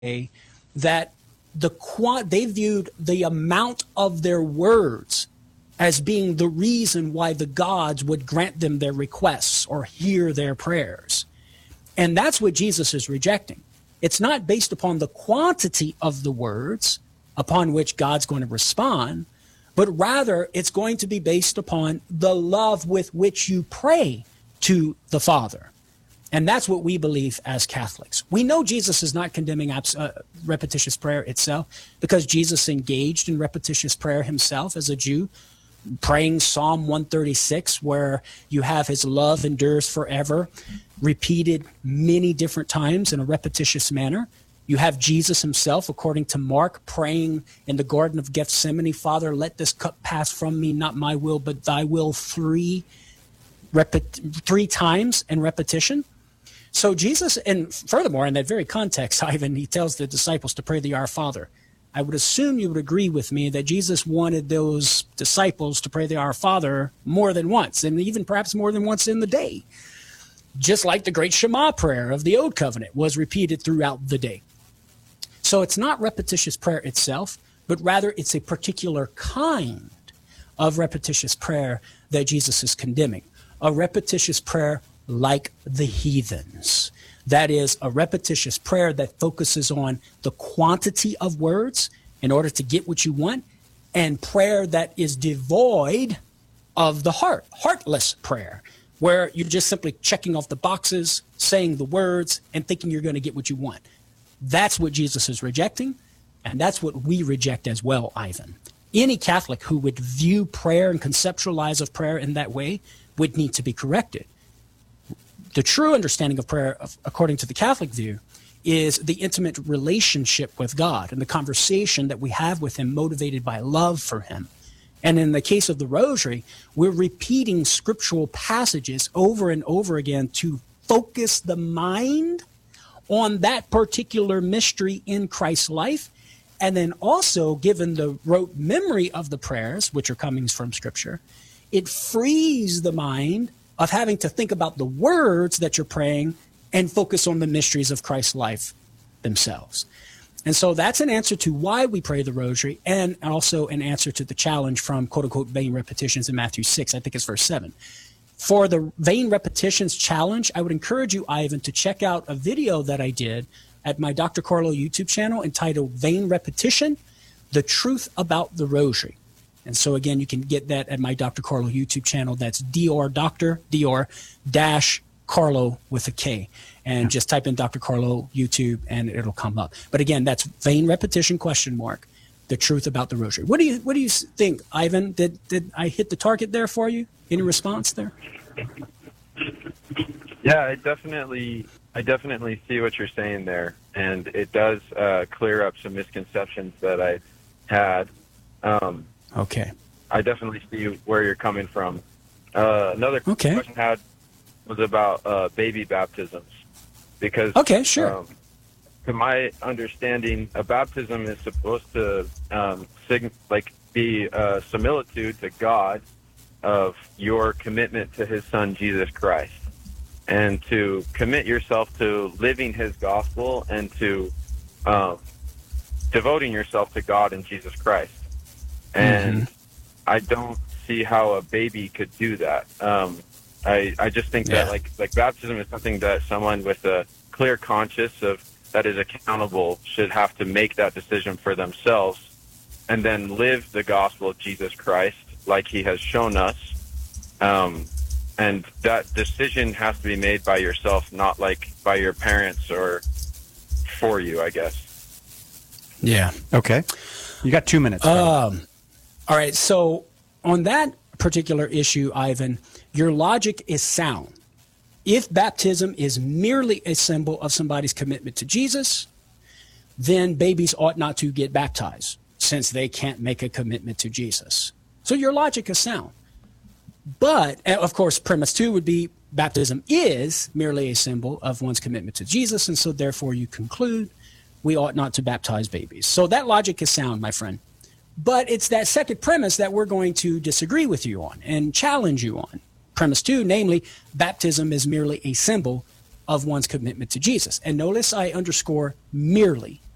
that they viewed the amount of their words as being the reason why the gods would grant them their requests or hear their prayers. And that's what Jesus is rejecting. It's not based upon the quantity of the words upon which God's going to respond, but rather it's going to be based upon the love with which you pray to the Father. And that's what we believe as Catholics. We know Jesus is not condemning repetitious prayer itself, because Jesus engaged in repetitious prayer himself as a Jew, praying Psalm 136, where you have his love endures forever, repeated many different times in a repetitious manner. You have Jesus himself, according to Mark, praying in the Garden of Gethsemane, Father, let this cup pass from me, not my will, but thy will, three times in repetition. So Jesus, and furthermore, in that very context, Ivan, he tells the disciples to pray the Our Father. I would assume you would agree with me that Jesus wanted those disciples to pray the Our Father more than once, and even perhaps more than once in the day. Just like the great Shema prayer of the Old Covenant was repeated throughout the day. So it's not repetitious prayer itself, but rather it's a particular kind of repetitious prayer that Jesus is condemning. A repetitious prayer like the heathens. That is a repetitious prayer that focuses on the quantity of words in order to get what you want, and prayer that is devoid of the heart, heartless prayer, where you're just simply checking off the boxes, saying the words, and thinking you're going to get what you want. That's what Jesus is rejecting, and that's what we reject as well, Ivan. Any Catholic who would view prayer and conceptualize of prayer in that way would need to be corrected. The true understanding of prayer, according to the Catholic view, is the intimate relationship with God and the conversation that we have with him motivated by love for him. And in the case of the Rosary, we're repeating scriptural passages over and over again to focus the mind on that particular mystery in Christ's life. And then also, given the rote memory of the prayers, which are coming from Scripture, it frees the mind of having to think about the words that you're praying and focus on the mysteries of Christ's life themselves. And so that's an answer to why we pray the Rosary, and also an answer to the challenge from quote-unquote vain repetitions in Matthew 6, I think it's verse 7. For the vain repetitions challenge, I would encourage you, Ivan, to check out a video that I did at my Dr. Carlo YouTube channel entitled Vain Repetition, The Truth About the Rosary. And so, again, you can get that at my Dr. Carlo YouTube channel. That's Dr. Carlo with a K. And just type in Dr. Carlo YouTube and it'll come up. But again, that's vain repetition, ? The truth about the Rosary. What do you think, Ivan? Did I hit the target there for you? Any response there? Yeah, I definitely see what you're saying there, and it does clear up some misconceptions that I had. Okay. I definitely see where you're coming from. Another question I had was about baby baptisms, because sure. To my understanding, a baptism is supposed to be a similitude to God of your commitment to His Son Jesus Christ, and to commit yourself to living His gospel and to devoting yourself to God and Jesus Christ. And I don't see how a baby could do that. I just think that like baptism is something that someone with a clear conscience that is accountable should have to make that decision for themselves, and then live the gospel of Jesus Christ like He has shown us. And that decision has to be made by yourself, not like by your parents or for you, I guess. Yeah. Okay. You got 2 minutes. All right. So on that particular issue, Ivan, your logic is sound. If baptism is merely a symbol of somebody's commitment to Jesus, then babies ought not to get baptized, since they can't make a commitment to Jesus. So your logic is sound. But, of course, premise 2 would be baptism is merely a symbol of one's commitment to Jesus, and so therefore you conclude we ought not to baptize babies. So that logic is sound, my friend. But it's that second premise that we're going to disagree with you on and challenge you on. Premise 2, namely, baptism is merely a symbol of one's commitment to Jesus. And notice I underscore merely.